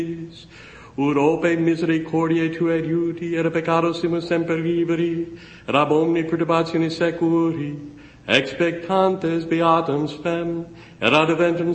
Urope misericordiae Tue adiuti, et peccatosimus semper liberi, et ab omni perturbationis securi, expectantes beatum spem, et ad eventum